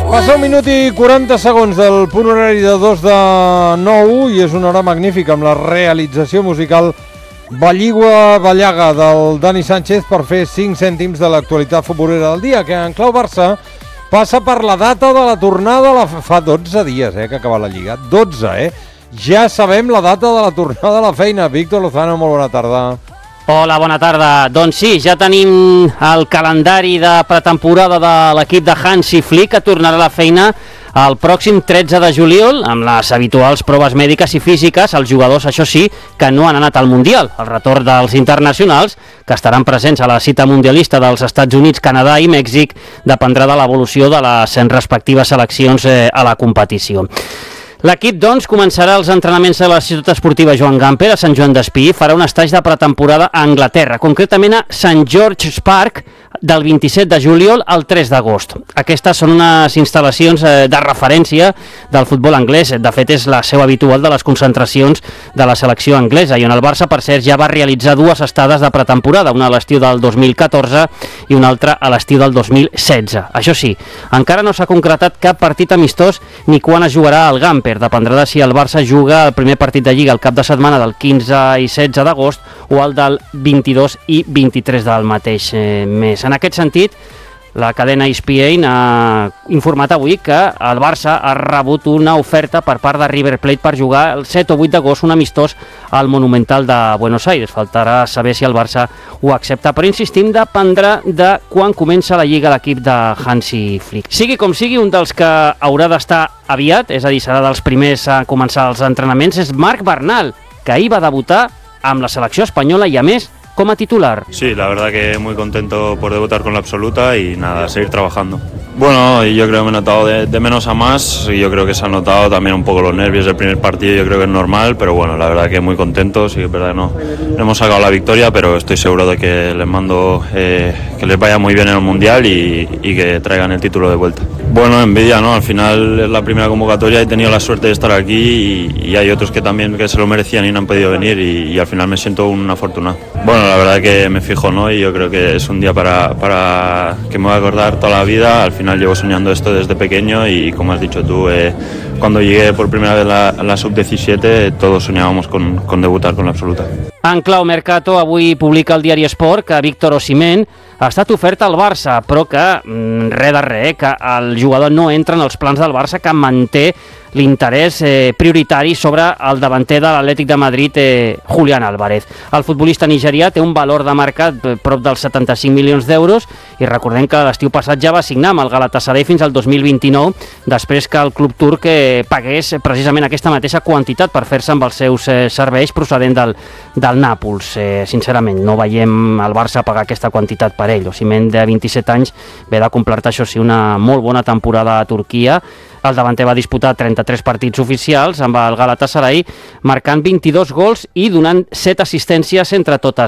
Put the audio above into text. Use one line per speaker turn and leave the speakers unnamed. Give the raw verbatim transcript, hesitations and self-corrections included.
Passa un minut i quaranta segons del punt horari de dos de nou i és una hora magnífica amb la realització musical Balligua Ballaga del Dani Sánchez per fer cinc cèntims de l'actualitat futbolera del dia, que en clau Barça passa per la data de la tornada, la... fa dotze dies eh, que acaba la Lliga, dotze, eh? Ja sabem la data de la tornada a la feina. Víctor Lozano, molt bona tarda.
Hola, bona tarda. Doncs sí, ja tenim el calendari de pretemporada de l'equip de Hansi Flick, que tornarà a la feina el pròxim tretze de juliol, amb les habituals proves mèdiques i físiques. Els jugadors, això sí, que no han anat al Mundial. El retorn dels internacionals, que estaran presents a la cita mundialista dels Estats Units, Canadà i Mèxic, dependrà de l'evolució de les respectives seleccions eh, a la competició. L'equip, doncs, començarà els entrenaments a la ciutat esportiva Joan Gamper, a Sant Joan d'Espí, i farà un estatge de pretemporada a Anglaterra, concretament a Saint George's Park, del vint-i-set de juliol al tres d'agost. Aquestes són unes instal·lacions de referència del futbol anglès. De fet, és la seu habitual de les concentracions de la selecció anglesa, i on el Barça, per cert, ja va realitzar dues estades de pretemporada, una a l'estiu del dos mil catorze i una altra a l'estiu del dos mil setze. Això sí, encara no s'ha concretat cap partit amistós ni quan es jugarà al Gamper. Dependrà de si el Barça juga el primer partit de Lliga el cap de setmana del quinze i setze d'agost o el del vint-i-dos i vint-i-tres del mateix eh, mes. En aquest sentit, la cadena E S P N ha informat avui que el Barça ha rebut una oferta per part de River Plate per jugar el set o vuit d'agost un amistós al Monumental de Buenos Aires. Faltarà saber si el Barça ho accepta, però insistim, dependrà de quan comença la Lliga l'equip de Hansi Flick. Sigui com sigui, un dels que haurà d'estar aviat, és a dir, serà dels primers a començar els entrenaments, és Marc Bernal, que ahir va debutar amb la selecció espanyola i, a més, como titular.
Sí, la verdad que muy contento por debutar con la absoluta y nada, seguir trabajando. Bueno, yo creo que me he notado de, de menos a más, y yo creo que se han notado también un poco los nervios del primer partido, yo creo que es normal, pero bueno, la verdad que muy contentos, y es verdad que no, no hemos sacado la victoria, pero estoy seguro de que les mando eh, que les vaya muy bien en el Mundial y, y que traigan el título de vuelta. Bueno, envidia, ¿no? Al final es la primera convocatoria, he tenido la suerte de estar aquí y, y hay otros que también que se lo merecían y no han podido venir, y, y al final me siento un afortunado. Bueno, la verdad que me fijo, ¿no? Y yo creo que es un día para, para que me voy a acordar toda la vida. Al final llevo soñando esto desde pequeño y, como has dicho tú, eh, cuando llegué por primera vez a la, la sub diecisiete, todos soñábamos con, con debutar con la absoluta.
En clau Mercato, avui publica el diari Esport que Víctor Osimhen ha estat ofert al Barça, però que mm, res de res, que el jugador no entra en els plans del Barça, que manté l'interès eh, prioritari sobre el davanter de l'Atlètic de Madrid, eh, Julián Álvarez. El futbolista nigerià té un valor de mercat eh, prop dels setanta-cinc milions d'euros, i recordem que l'estiu passat ja va signar amb el Galatasaray fins al dos mil vint-i-nou, després que el club turc eh, pagués precisament aquesta mateixa quantitat per fer-se amb els seus eh, serveis procedent del, del Nàpols. Eh, sincerament, no veiem el Barça pagar aquesta quantitat per ell. Osimhen, de vint-i-set anys, ve de completar, això sí, una molt bona temporada a Turquia. El davanter va disputar trenta-tres partits oficials amb el Galatasaray, marcant vint-i-dos gols i donant set assistències entre totes